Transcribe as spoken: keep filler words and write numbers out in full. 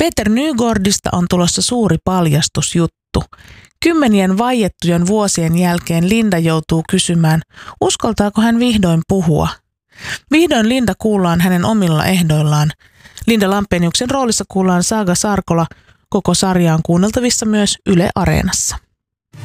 Peter Nygårdista on tulossa suuri paljastusjuttu. Kymmenien vaiettujen vuosien jälkeen Linda joutuu kysymään, uskaltaako hän vihdoin puhua. Vihdoin Linda kuullaan hänen omilla ehdoillaan. Linda Lampeniuksen roolissa kuullaan Saga Sarkola, koko sarja on kuunneltavissa myös Yle Areenassa.